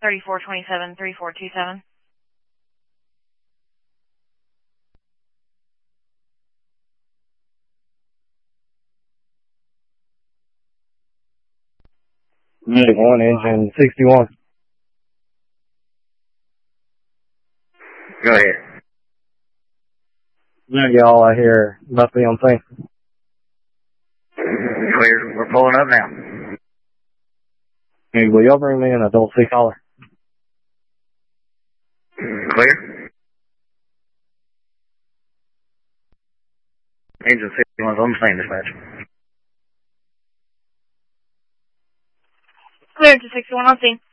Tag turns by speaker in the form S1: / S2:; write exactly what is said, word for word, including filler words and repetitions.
S1: thirty-four twenty-seven, thirty-four twenty-seven.
S2: Medic one, engine sixty-one.
S3: Go ahead.
S2: Yeah, y'all, I hear nothing on thing.
S3: Clear. We're pulling up now.
S2: Hey, will y'all bring me an adult C collar?
S3: Clear. Engine sixty-one's on the same dispatch.
S1: Clear to sixty-one on scene.